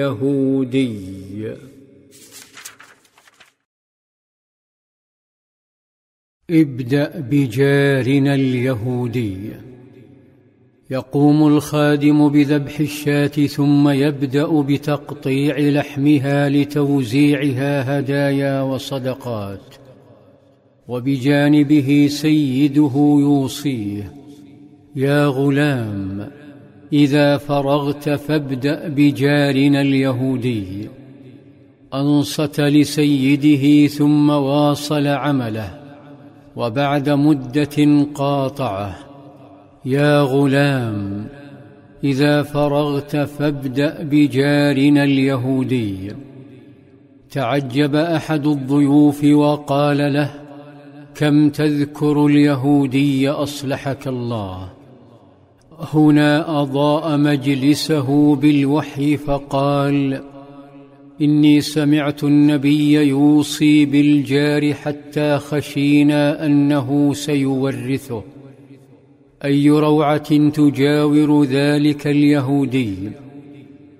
يهودي. ابدأ بجارنا اليهودي. يقوم الخادم بذبح الشاة ثم يبدأ بتقطيع لحمها لتوزيعها هدايا وصدقات، وبجانبه سيده يوصيه: يا غلام، إذا فرغت فابدأ بجارنا اليهودي. أنصت لسيده ثم واصل عمله، وبعد مدة قاطعه: يا غلام، إذا فرغت فابدأ بجارنا اليهودي. تعجب أحد الضيوف وقال له: كم تذكر اليهودي أصلحك الله؟ هنا أضاء مجلسه بالوحي فقال: إني سمعت النبي يوصي بالجار حتى خشينا أنه سيورثه. أي روعة تجاور ذلك اليهودي